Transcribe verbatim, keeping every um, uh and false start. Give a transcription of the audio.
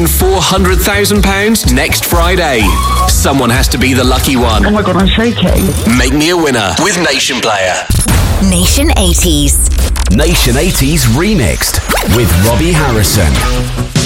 win four hundred thousand pounds next Friday. Someone has to be the lucky one. Oh my God, I'm shaking. Make me a winner with Nation Player. Nation eighties. Nation eighties Remixed with Robbie Harrison.